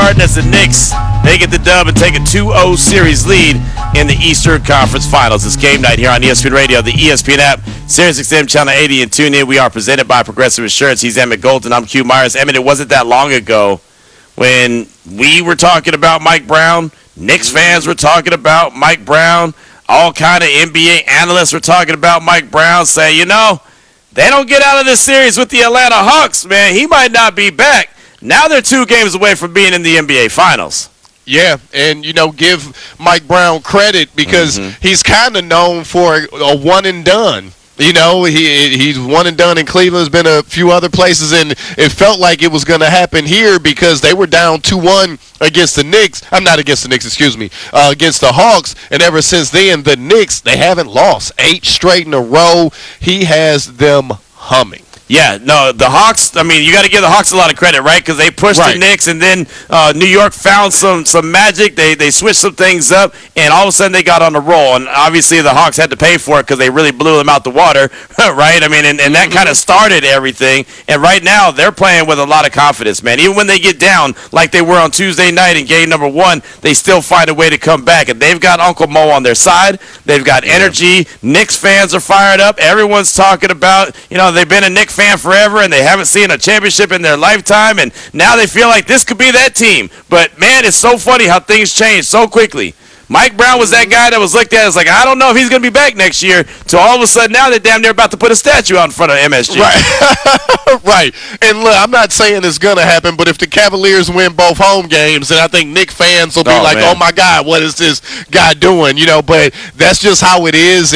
Garden as the Knicks, they get the dub and take a 2-0 series lead in the Eastern Conference Finals. It's game night here on ESPN Radio, the ESPN app, SiriusXM Channel 80, and tune in. We are presented by Progressive Insurance. He's Emmett Golden. I'm Q Myers. Emmett, it wasn't that long ago when we were talking about Mike Brown. Knicks fans were talking about Mike Brown. All kind of NBA analysts were talking about Mike Brown, saying, you know, they don't get out of this series with the Atlanta Hawks, man. He might not be back. Now they're 2 games away from being in the NBA Finals. Yeah, and, you know, give Mike Brown credit because he's kind of known for a one and done. You know, he's one and done in Cleveland. Has been a few other places, and it felt like it was going to happen here because they were down 2-1 against the Knicks. I'm not against the Knicks, excuse me, against the Hawks. And ever since then, the Knicks, they haven't lost 8 straight in a row. He has them humming. Yeah, no, the Hawks, I mean, you got to give the Hawks a lot of credit, right? Because they pushed the Knicks, and then New York found some magic. They switched some things up, and all of a sudden they got on the roll. And obviously the Hawks had to pay for it because they really blew them out the water, right? I mean, and that kind of started everything. And right now they're playing with a lot of confidence, man. Even when they get down like they were on Tuesday night in game number 1, they still find a way to come back. And they've got Uncle Mo on their side. They've got energy. Knicks fans are fired up. Everyone's talking about, you know, they've been a Knicks fan forever, and they haven't seen a championship in their lifetime, and now they feel like this could be that team. But, man, it's so funny how things change so quickly. Mike Brown was that guy that was looked at as like, I don't know if he's going to be back next year, to all of a sudden now they're damn near about to put a statue out in front of MSG. Right. Right. And look, I'm not saying it's going to happen, but if the Cavaliers win both home games, then I think Knicks fans will be oh my God, what is this guy doing? You know, but that's just how it is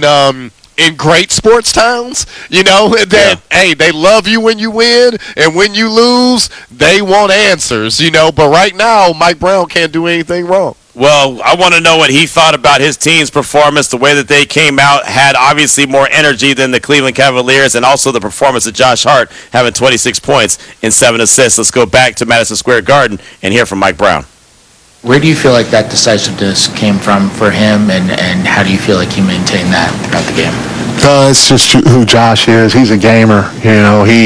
in great sports towns, you know, that, hey, they love you when you win, and when you lose, they want answers, you know. But right now, Mike Brown can't do anything wrong. Well, I want to know what he thought about his team's performance, the way that they came out, had obviously more energy than the Cleveland Cavaliers, and also the performance of Josh Hart having 26 points and 7 assists. Let's go back to Madison Square Garden and hear from Mike Brown. Where do you feel like that decisiveness came from for him, and how do you feel like he maintained that throughout the game? It's just who Josh is. He's a gamer. You know, he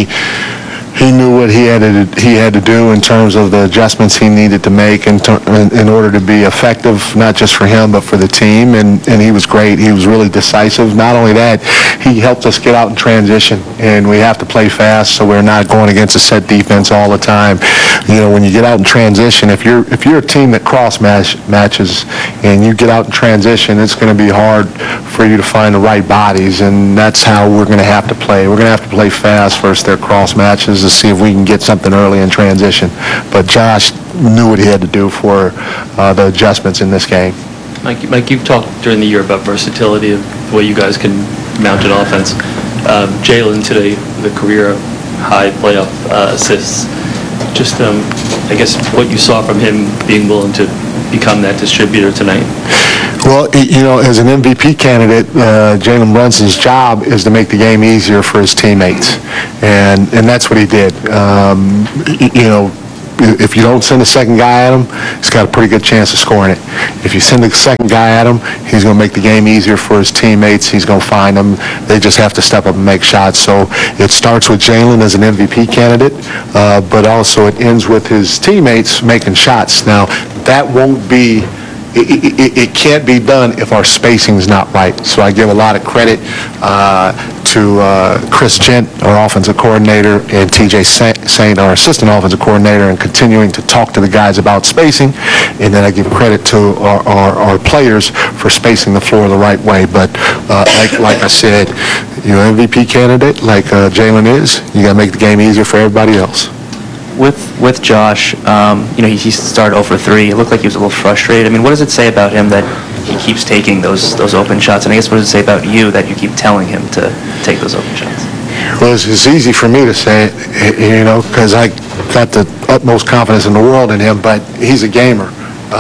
knew what he had to do in terms of the adjustments he needed to make in order to be effective, not just for him but for the team. And he was great. He was really decisive. Not only that, he helped us get out in transition, and we have to play fast so we're not going against a set defense all the time. You know, when you get out in transition, if you're a team that cross matches and you get out in transition, it's going to be hard for you to find the right bodies, and that's how we're going to have to play. We're going to have to play fast versus their cross matches to see if we can get something early in transition. But Josh knew what he had to do for the adjustments in this game. Mike, you've talked during the year about versatility of the way you guys can mount an offense. Jalen today, the career high playoff assists. Just, I guess, what you saw from him being willing to become that distributor tonight. Well, you know, as an MVP candidate, Jalen Brunson's job is to make the game easier for his teammates, and that's what he did. You know, if you don't send a second guy at him, he's got a pretty good chance of scoring it. If you send a second guy at him, he's going to make the game easier for his teammates. He's going to find them. They just have to step up and make shots. So it starts with Jalen as an MVP candidate, but also it ends with his teammates making shots. Now, that won't be... It can't be done if our spacing's not right. So I give a lot of credit to Chris Gent, our offensive coordinator, and TJ Saint, our assistant offensive coordinator, and continuing to talk to the guys about spacing. And then I give credit to our players for spacing the floor the right way. But like I said, you're an MVP candidate like Jalen is. You got to make the game easier for everybody else. With Josh, you know, he started 0 for 3. It looked like he was a little frustrated. I mean, what does it say about him that he keeps taking those open shots? And I guess what does it say about you that you keep telling him to take those open shots? Well, it's easy for me to say it, you know, because I got the utmost confidence in the world in him, but he's a gamer.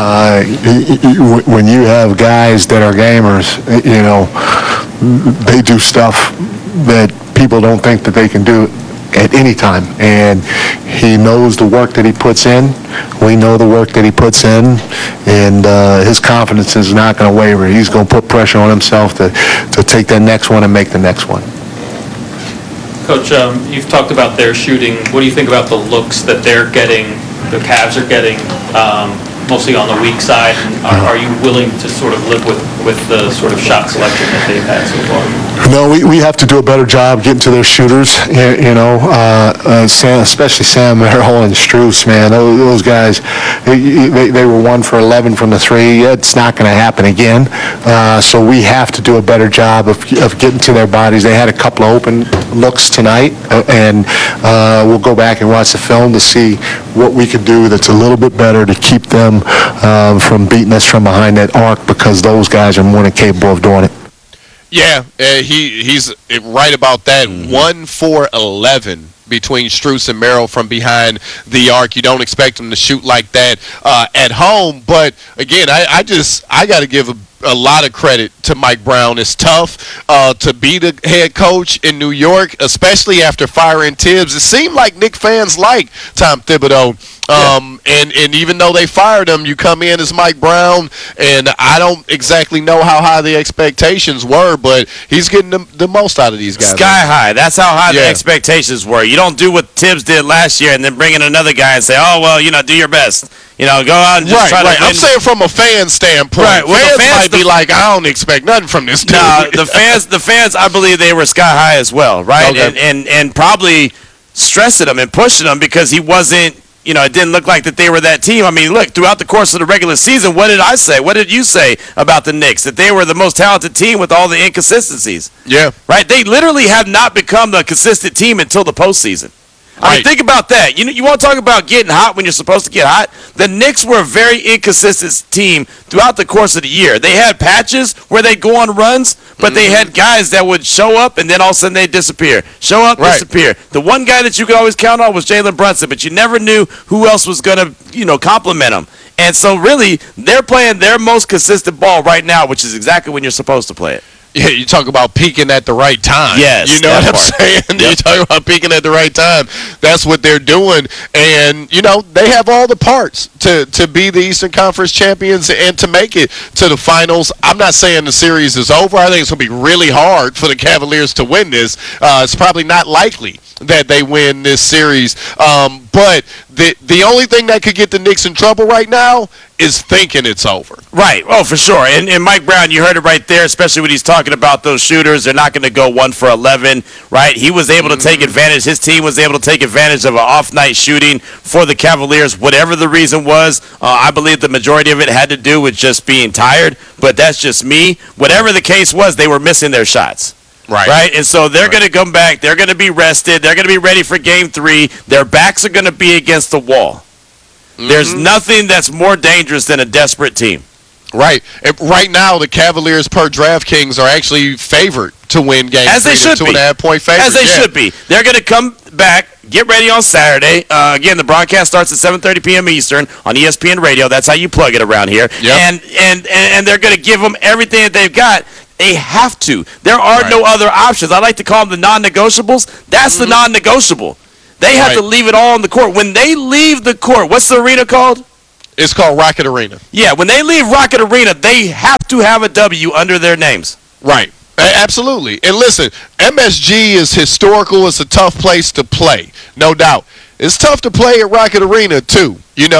When you have guys that are gamers, you know, they do stuff that people don't think that they can do at any time, and he knows the work that he puts in. We know the work that he puts in, and his confidence is not going to waver. He's going to put pressure on himself to take that next one and make the next one. Coach, you've talked about their shooting. What do you think about the looks that they're getting, the Cavs are getting mostly on the weak side. Are you willing to sort of live with the sort of shot selection that they've had so far? No, we have to do a better job getting to their shooters, especially Sam Merrill and Strus, man. Those guys, they were 1 for 11 from the three. It's not going to happen again. So we have to do a better job of getting to their bodies. They had a couple of open looks tonight, and we'll go back and watch the film to see what we could do that's a little bit better to keep them from beating us from behind that arc, because those guys are more than capable of doing it. Yeah, he's right about that. 1 for 11 between Strus and Merrill from behind the arc. You don't expect him to shoot like that at home. But, again, I got to give a lot of credit to Mike Brown. It's tough to be the head coach in New York, especially after firing Tibbs. It seemed like Knick fans like Tom Thibodeau. And even though they fired him, you come in as Mike Brown, and I don't exactly know how high the expectations were, but he's getting the most out of these guys. Sky high. That's how high the expectations were. You don't do what Tibbs did last year and then bring in another guy and say, oh, well, do your best. Go out and just try to win. I'm saying from a fan standpoint. Right. Well, fans might be like, I don't expect nothing from this dude. No, the fans, I believe they were sky high as well, right? Okay. And probably stressing him and pushing him because he wasn't, it didn't look like that they were that team. I mean, look, throughout the course of the regular season, what did I say? What did you say about the Knicks? That they were the most talented team with all the inconsistencies. Yeah. Right? They literally have not become the consistent team until the postseason. I mean, think about that. You want to talk about getting hot when you're supposed to get hot? The Knicks were a very inconsistent team throughout the course of the year. They had patches where they'd go on runs, but they had guys that would show up and then all of a sudden they'd disappear. Show up, disappear. The one guy that you could always count on was Jalen Brunson, but you never knew who else was going to complement him. And so really, they're playing their most consistent ball right now, which is exactly when you're supposed to play it. Yeah, you talk about peaking at the right time. Yes. You know what I'm saying? Yep. You talk about peaking at the right time. That's what they're doing. And, they have all the parts to be the Eastern Conference champions and to make it to the finals. I'm not saying the series is over. I think it's going to be really hard for the Cavaliers to win this. It's probably not likely that they win this series. But the only thing that could get the Knicks in trouble right now is thinking it's over. Right. Oh, for sure. And Mike Brown, you heard it right there, especially when he's talking about those shooters. They're not going to go 1 for 11, right? He was able to take advantage. His team was able to take advantage of an off-night shooting for the Cavaliers, whatever the reason was. I believe the majority of it had to do with just being tired, but that's just me. Whatever the case was, they were missing their shots. Right. And so they're going to come back. They're going to be rested. They're going to be ready for Game 3. Their backs are going to be against the wall. There's nothing that's more dangerous than a desperate team. Right. Right now, the Cavaliers per DraftKings are actually favored to win Game 3. As they should be. 2.5-point favorite. As they should be. They're going to come back, get ready on Saturday. Again, the broadcast starts at 7:30 p.m. Eastern on ESPN Radio. That's how you plug it around here. Yep. And they're going to give them everything that they've got. They have to. There are no other options. I like to call them the non-negotiables. That's the non-negotiable. They have to leave it all on the court. When they leave the court, what's the arena called? It's called Rocket Arena. Yeah, when they leave Rocket Arena, they have to have a W under their names. Right. Absolutely. And listen, MSG is historical. It's a tough place to play, no doubt. It's tough to play at Rocket Arena, too.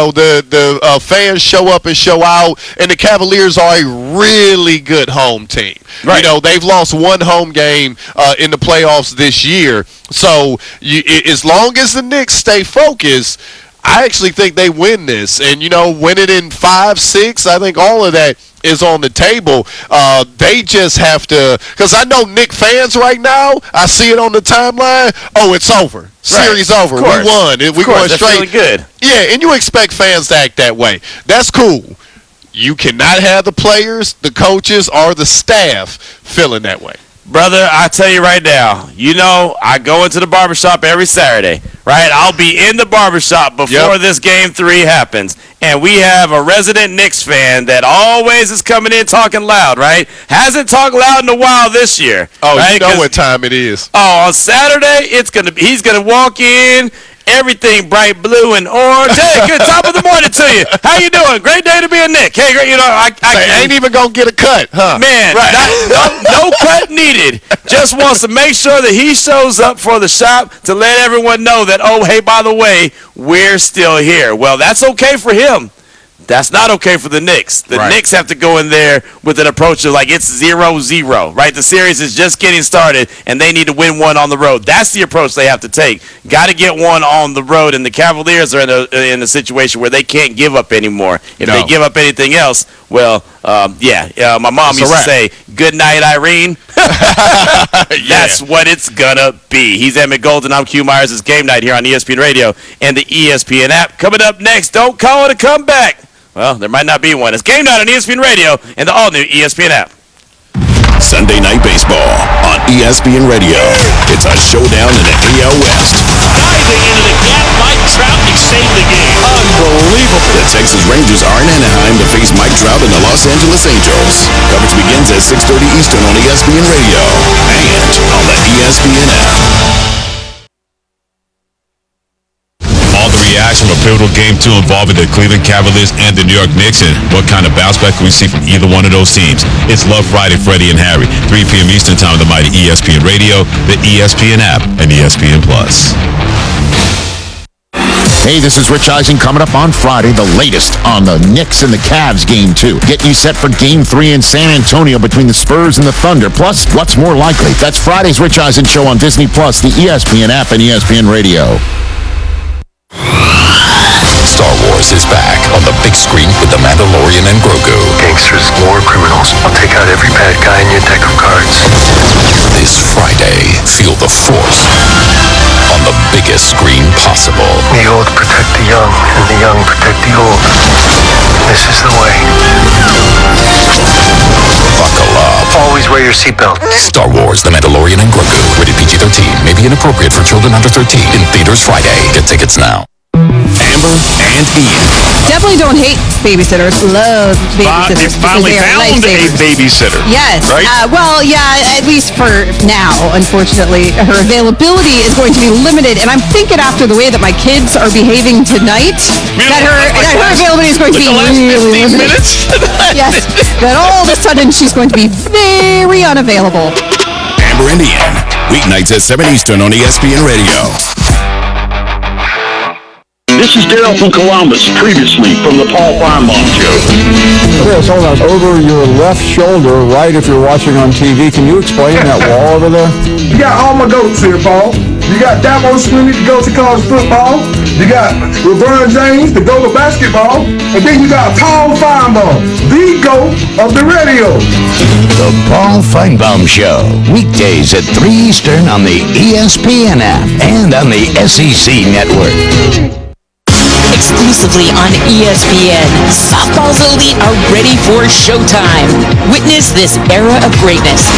The fans show up and show out, and the Cavaliers are a really good home team. Right. They've lost one home game in the playoffs this year. So as long as the Knicks stay focused, I actually think they win this. And, win it in 5-6, I think all of that is on the table. They just have to, because I know Knick fans right now, I see it on the timeline, it's over. Series over. We won. We're going straight. Feeling good. Yeah, and you expect fans to act that way. That's cool. You cannot have the players, the coaches, or the staff feeling that way. Brother, I tell you right now, I go into the barbershop every Saturday, right? I'll be in the barbershop before this Game 3 happens, and we have a resident Knicks fan that always is coming in talking loud, right? Hasn't talked loud in a while this year. Oh, right? You know what time it is. Oh, on Saturday, he's gonna walk in, everything bright blue and orange. Hey, good top of the morning to you. How you doing? Great day to be a Knick. Hey, I ain't even gonna get a cut, huh? Man, no cut needed. Just wants to make sure that he shows up for the shop to let everyone know that, hey, by the way, we're still here. Well, that's okay for him. That's not okay for the Knicks. The Knicks have to go in there with an approach of like it's 0-0, right? The series is just getting started, and they need to win one on the road. That's the approach they have to take. Got to get one on the road, and the Cavaliers are in a situation where they can't give up anymore. If they give up anything else, well, my mom used to say, "Good night, Irene." That's what it's gonna be. He's Emmett Golden. I'm Q Myers. It's Game Night here on ESPN Radio and the ESPN app. Coming up next, don't call it a comeback. Well, there might not be one. It's Game Night on ESPN Radio and the all-new ESPN app. Sunday Night Baseball on ESPN Radio. It's a showdown in the AL West. Diving into the gap, Mike Trout, he saved the game. Unbelievable. The Texas Rangers are in Anaheim to face Mike Trout and the Los Angeles Angels. Coverage begins at 6:30 Eastern on ESPN Radio and on the ESPN app. All the reaction from a pivotal Game 2 involving the Cleveland Cavaliers and the New York Knicks, and what kind of bounce back can we see from either one of those teams? It's Love Friday, Freddie and Harry, 3 p.m. Eastern Time on the mighty ESPN Radio, the ESPN app, and ESPN Plus. Hey, this is Rich Eisen coming up on Friday, the latest on the Knicks and the Cavs Game 2. Getting you set for Game 3 in San Antonio between the Spurs and the Thunder. Plus, what's more likely? That's Friday's Rich Eisen Show on Disney Plus, the ESPN app, and ESPN Radio. Star Wars is back on the big screen with The Mandalorian and Grogu. Gangsters, war criminals. I'll take out every bad guy in your deck of cards. This Friday, feel the Force on the biggest screen possible. The old protect the young, and the young protect the old. This is the way. Buckle up. Always wear your seatbelt. Star Wars, The Mandalorian and Grogu. Rated PG-13. May be inappropriate for children under 13. In theaters Friday. Get tickets now. Amber and Ian. Definitely don't hate babysitters. Love babysitters. They finally found a babysitter. Yes. Right? At least for now, unfortunately. Her availability is going to be limited, and I'm thinking after the way that my kids are behaving tonight, that her availability is going to be really limited. Yes. That all of a sudden she's going to be very unavailable. Amber and Ian. Weeknights at 7 Eastern on ESPN Radio. This is Daryl from Columbus, previously from the Paul Feinbaum Show. Chris, hold on. Over your left shoulder, right if you're watching on TV, can you explain that wall over there? You got all my goats here, Paul. You got Dabo Swinney, the GOAT of college football. You got LeBron James, the GOAT of basketball. And then you got Paul Feinbaum, the GOAT of the radio. The Paul Feinbaum Show, weekdays at 3 Eastern on the ESPN app and on the SEC Network. Exclusively on ESPN, softball's elite are ready for showtime. Witness this era of greatness.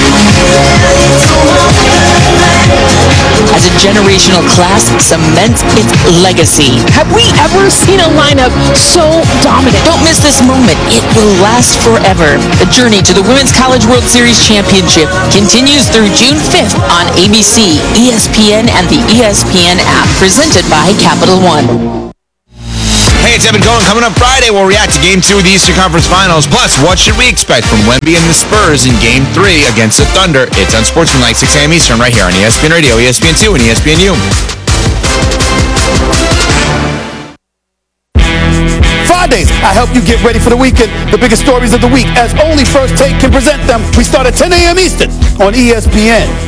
As a generational class cements its legacy. Have we ever seen a lineup so dominant? Don't miss this moment. It will last forever. The journey to the Women's College World Series Championship continues through June 5th on ABC, ESPN, and the ESPN app, presented by Capital One. Hey, it's Evan Cohen. Coming up Friday, we'll react to Game 2 of the Eastern Conference Finals. Plus, what should we expect from Wemby and the Spurs in Game 3 against the Thunder? It's on Sportsmanlike, 6 a.m. Eastern, right here on ESPN Radio, ESPN2, and ESPNU. Fridays, I help you get ready for the weekend. The biggest stories of the week, as only First Take can present them. We start at 10 a.m. Eastern on ESPN.